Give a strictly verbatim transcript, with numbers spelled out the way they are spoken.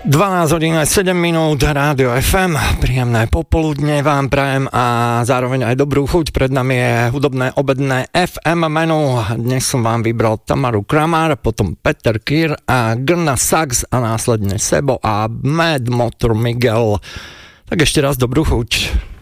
dvanásť hodín aj sedem minút, Rádio ef em, príjemné popoludne vám prajem a zároveň aj dobrú chuť. Pred nami je hudobné obedné ef em menu. Dnes som vám vybral Tamaru Kramar, potom Peter Kýr a Grna Sax a následne Sebo a Mad Motor Miguel. Tak ešte raz dobrú chuť.